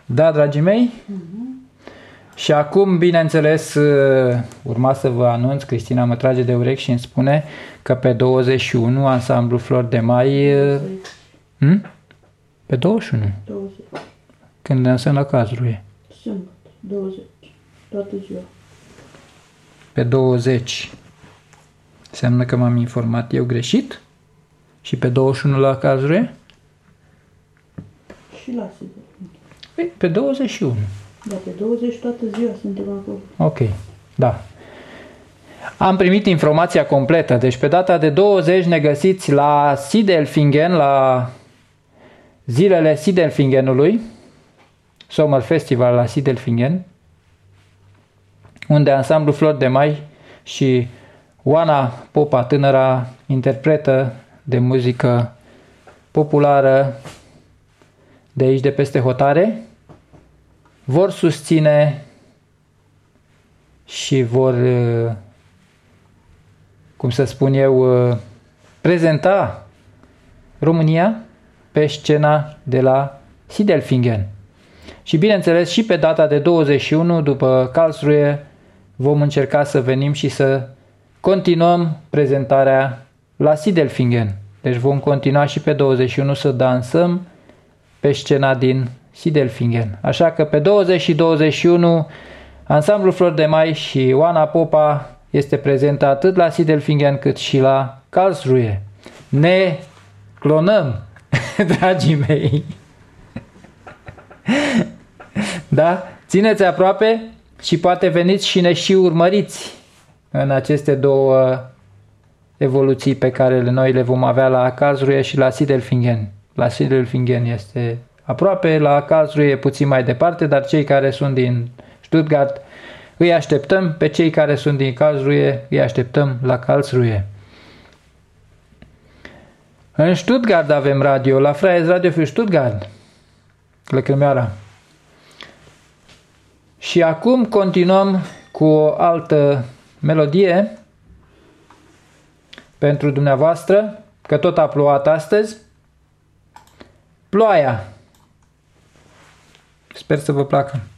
Da, dragii mei? Și acum, bineînțeles, urma să vă anunț, Cristina mă trage de urechi și îmi spune că pe 21 ansamblu Flori de Mai... Pe 21? 20. Când dansăm la Cazruie. Sâmbătă, 20. Toată ziua. Pe 20. Înseamnă că m-am informat eu greșit? Și pe 21 la Cazruie? Și la sigur. Pe 21. Da, pe 20 toată ziua suntem acolo. Ok, da. Am primit informația completă. Deci pe data de 20 ne găsiți la Sidelfingen, la zilele Sidelfingenului, Summer Festival la Sidelfingen, unde ansamblu Flori de Mai și Oana Popa, tânăra interpretă de muzică populară de aici, de peste hotare, vor susține și vor, cum să spun eu, prezenta România pe scena de la Sidelfingen. Și bineînțeles și pe data de 21 după Karlsruhe vom încerca să venim și să continuăm prezentarea la Sidelfingen. Deci vom continua și pe 21 să dansăm pe scena din Sidelfingen. Așa că pe 20 și 21 ansamblul Flori de Mai și Oana Popa este prezentă atât la Sidelfingen cât și la Karlsruhe. Ne clonăm, dragii mei! Da? Țineți aproape și poate veniți și ne și urmăriți în aceste două evoluții pe care noi le vom avea la Karlsruhe și la Sidelfingen. La Sidelfingen este aproape, la Karlsruhe e puțin mai departe, dar cei care sunt din Stuttgart îi așteptăm, pe cei care sunt din Karlsruhe îi așteptăm la Karlsruhe. În Stuttgart avem radio, la Freies Radio für Stuttgart, Lăcrămioara. Și acum continuăm cu o altă melodie pentru dumneavoastră, că tot a plouat astăzi. Ploaia. Sper să vă placă.